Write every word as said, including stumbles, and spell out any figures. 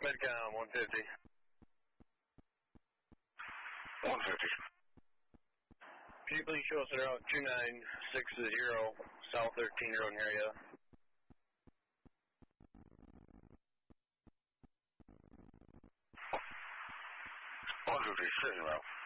Medcom one fifty. one fifty. Can you please show us around two nine six zero South thirteen Road in area? one fifty, sitting route.